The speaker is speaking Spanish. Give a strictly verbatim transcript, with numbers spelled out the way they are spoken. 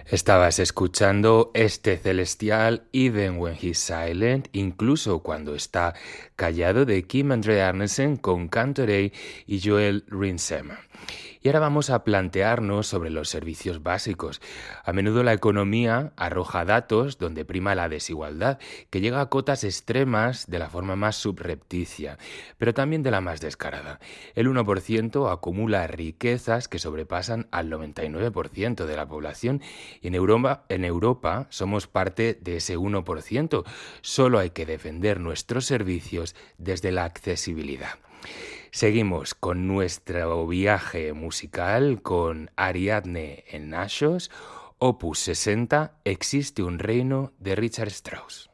Estabas escuchando este celestial Even When He's Silent, incluso cuando está callado, de Kim André Arnesen con Cantoray y Joel Rinsema. Y ahora vamos a plantearnos sobre los servicios básicos. A menudo la economía arroja datos donde prima la desigualdad, que llega a cotas extremas de la forma más subrepticia, pero también de la más descarada. El uno por ciento acumula riquezas que sobrepasan al noventa y nueve por ciento de la población y en Europa, en Europa somos parte de ese uno por ciento. Solo hay que defender nuestros servicios desde la accesibilidad. Seguimos con nuestro viaje musical con Ariadne en Naxos, Opus sesenta, Existe un reino, de Richard Strauss.